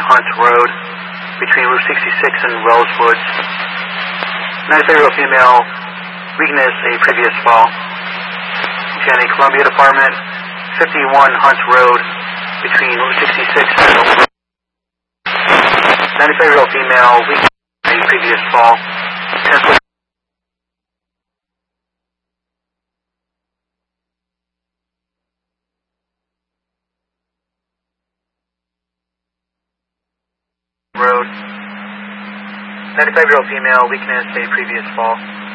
Hunt Road between Route 66 and Rosewoods. 95-year-old female, weakness, a previous fall. County Columbia Department, 51 Hunt Road between Route 66 and 95-year-old female, weakness, a previous fall. 10-foot Road. 95-year-old female, weakness, a previous fall.